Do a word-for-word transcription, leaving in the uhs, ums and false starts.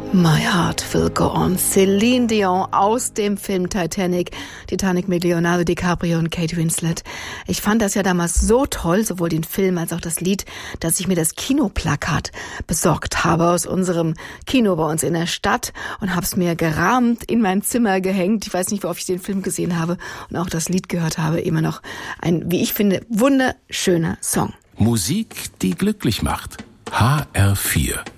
My Heart Will Go On. Celine Dion aus dem Film Titanic. Titanic mit Leonardo DiCaprio und Kate Winslet. Ich fand das ja damals so toll, sowohl den Film als auch das Lied, dass ich mir das Kinoplakat besorgt habe aus unserem Kino bei uns in der Stadt und habe es mir gerahmt in mein Zimmer gehängt. Ich weiß nicht, wie oft ich den Film gesehen habe und auch das Lied gehört habe. Immer noch ein, wie ich finde, wunderschöner Song. Musik, die glücklich macht. H R vier